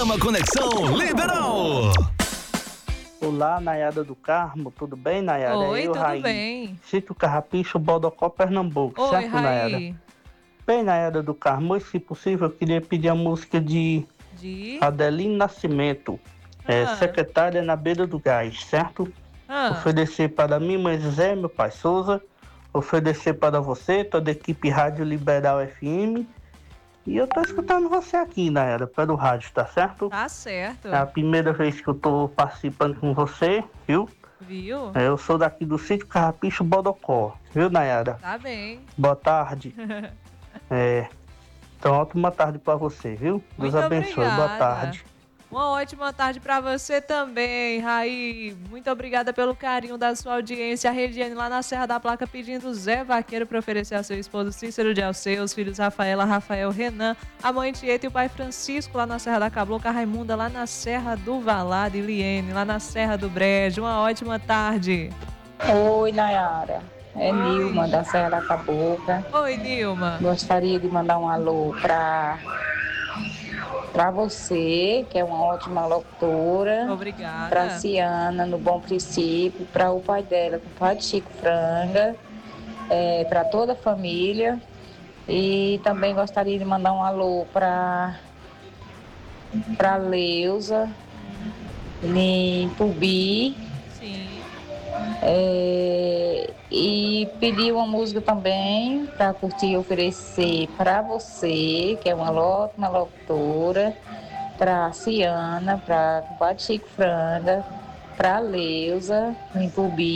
Programa Conexão Liberal. Olá, Nayara do Carmo, tudo bem, Nayara? Oi, eu, tudo Raí, bem? Sítio Carrapicho, Bodocó, Pernambuco, Oi, certo, Nayara? Raí. Bem, Nayara do Carmo, se possível, eu queria pedir a música de De? Adeline Nascimento, Ah, Secretária na Beira do Gás, certo? ah, Oferecer para mim, mãe Zé, meu pai Souza, oferecer para você, toda a equipe Rádio Liberal FM, e eu tô escutando você aqui, Nayara, pelo rádio, tá certo? tá É a certo. primeira vez que eu tô participando com você, viu? Viu? Eu sou daqui do Sítio Carrapicho Bodocó, viu, Nayara? Tá bem. Boa tarde. Então, ótima tarde para você, viu? Deus Muito abençoe. Boa obrigada. tarde. Uma ótima tarde para você também, Raí. Muito obrigada pelo carinho da sua audiência. A Regiane lá na Serra da Placa pedindo Zé Vaqueiro para oferecer a seu esposo Cícero de Alceu, os filhos Rafaela, Rafael, Renan, a mãe Tieta e o pai Francisco lá na Serra da Cabloca, a Raimunda lá na Serra do Valado e Liene lá na Serra do Brejo. Uma ótima tarde. Oi, Nayara. É Nilma, da Serra da Cabocla. Oi, Nilma. Gostaria de mandar um alô para você, que é uma ótima locutora, para Obrigada. Ciana, no Bom Princípio, para o pai dela, o pai de Chico Franga, para toda a família. E também gostaria de mandar um alô para Leusa, em Pubi. Sim. E pedir uma música também para curtir e oferecer para você, que é uma ótima locutora, para Ciana, para o Chico Franga, para Leusa, em Pubi.